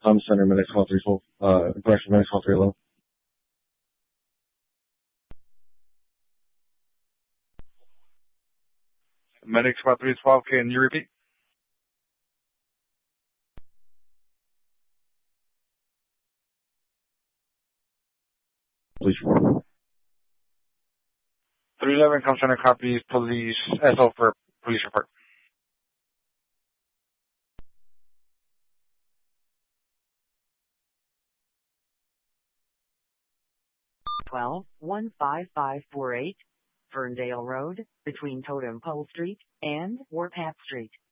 Tom Center, Medics Call 312, correction, Medics Call 311. Medics Call 312, can you repeat? Police report. 311 Tom Center copies police SO for police report. 15548 Ferndale Road, between Totem Pole Street and Warpath Street.